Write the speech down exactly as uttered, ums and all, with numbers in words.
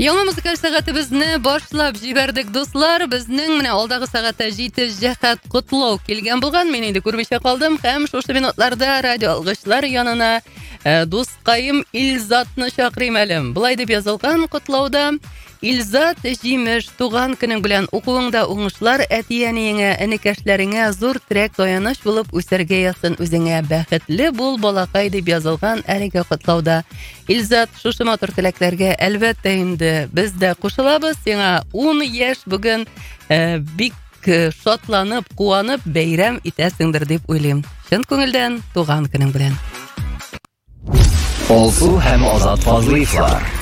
Яңа музыкаль сәгатебезне башлап җибәрдек, дуслар. Безнең менә алдагы сәгатьтә җиде җәһәт котлау килгән булган. Мин инде күрмичә калдым һәм шушы минутларда радио алгычлар янына э, дускаем Илзатны чакырыйм әле. Булай дип язылган котлауда: Илзат, җимеш, туган көнең белән, укуыңда уңышлар, әти-әниеңә, энекәшләреңә зур терәк таяныч булып үсәргә ясын, үзеңә бәхетле бул, балакай дип язылган әлеге котлауда. Илзат, шушы матур теләкләргә әлбәттә инде без дә кушылабыз. Сиңа ун яшь бүген э, бик шатланып, куанып бәйрәм итәсеңдер дип уйлыйм. Чын күңелдән туган көнең белән. Алсу һәм Азат Фазлыевлар.